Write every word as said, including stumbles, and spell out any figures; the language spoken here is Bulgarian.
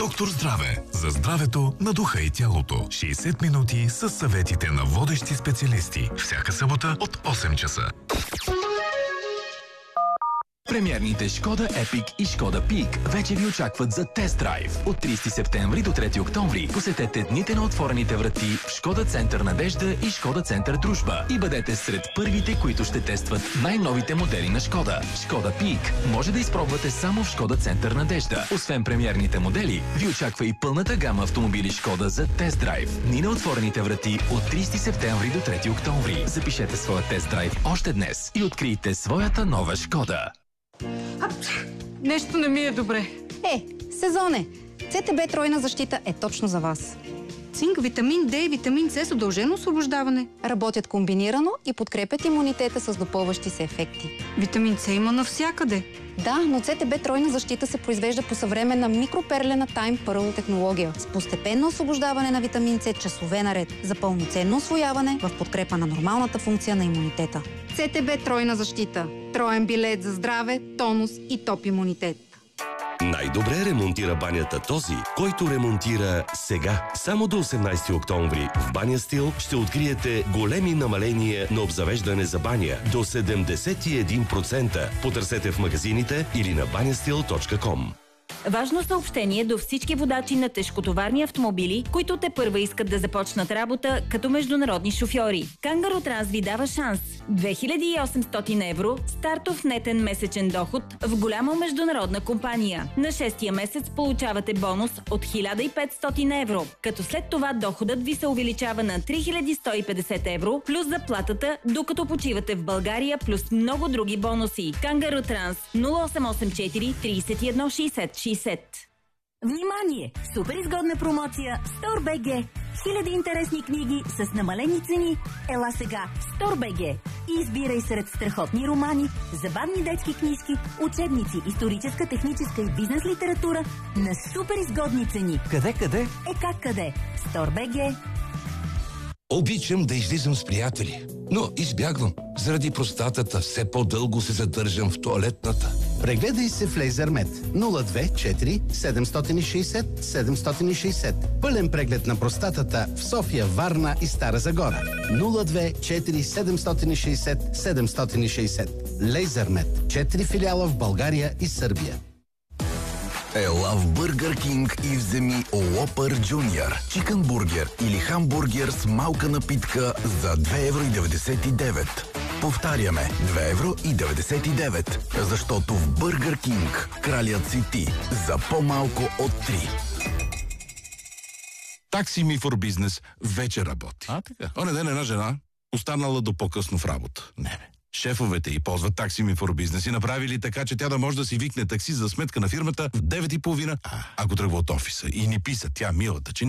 Доктор Здраве. За здравето на духа и тялото. шейсет минути с съветите на водещи специалисти. Всяка събота от осем часа. Премиерните Шкода Епик и Шкода Пик вече ви очакват за тест-драйв. От тридесети септември до трети октомври посетете дните на отворените врати в Шкода Център Надежда и Шкода Център Дружба и бъдете сред първите, които ще тестват най-новите модели на Шкода. Шкода Пик може да изпробвате само в Шкода Център Надежда. Освен премиерните модели, ви очаква и пълната гама автомобили Шкода за тест-драйв. Дни на отворените врати от тридесети септември до трети октомври. Запишете своя тест-драйв още днес и открийте своята нова Шкода. Нещо не ми е добре. Е, сезон е. ЦТБ тройна защита е точно за вас. Цинк, витамин Д и витамин С с удължено освобождаване. Работят комбинирано и подкрепят имунитета с допълващи се ефекти. Витамин С има навсякъде. Да, но ЦТБ тройна защита се произвежда по съвременна микроперлена Time Pearl технология с постепенно освобождаване на витамин С часове наред за пълноценно усвояване в подкрепа на нормалната функция на имунитета. ЦТБ тройна защита. Троен билет за здраве, тонус и топ имунитет. Най-добре ремонтира банята този, който ремонтира сега. Само до осемнайсети октомври в Баня Стил ще откриете големи намаления на обзавеждане за баня до седемдесет и един процента. Потърсете в магазините или на банястил точка ком. Важно съобщение до всички водачи на тежкотоварни автомобили, които те първа искат да започнат работа като международни шофьори. Кангаро Транс ви дава шанс. две хиляди и осемстотин евро стартов нетен месечен доход в голяма международна компания. На шестия месец получавате бонус от хиляда и петстотин евро, като след това доходът ви се увеличава на три хиляди сто и петдесет евро плюс заплатата, докато почивате в България, плюс много други бонуси. Кангаро Транс нула осем осем четири трийсет и едно шейсет шейсет. Внимание! Супер изгодна промоция StoreBG. Хиляди интересни книги с намалени цени. Ела сега в StoreBG и избирай сред страхотни романи, забавни детски книжки, учебници, историческа, техническа и бизнес литература на супер изгодни цени. Къде, къде? Е как къде? StoreBG. Обичам да излизам с приятели, но избягвам. Заради простатата все по-дълго се задържам в тоалетната. Прегледай се в Лейзермед нула две четири седем шест седем шест. Пълен преглед на простатата в София, Варна и Стара Загора. нула две четири седем шест седем шест. Лейзермед. Четири филиала в България и Сърбия. Ела в Бургер Кинг и вземи Уопър Джуниор. Чикън бургер или хамбургер с малка напитка за две евро и деветдесет и девет. Повтаряме, две евро и деветдесет и девет. Защото в Бургер Кинг кралят си ти за по-малко от три. Такси ми фор бизнес вече работи. А, така. Оня ден една жена останала до по-късно в работа. Не бе. Шефовете й ползват такси ми фор бизнес и направили така, че тя да може да си викне такси за сметка на фирмата в девет и половина, ако тръгва от офиса. И ни писа тя, милата, че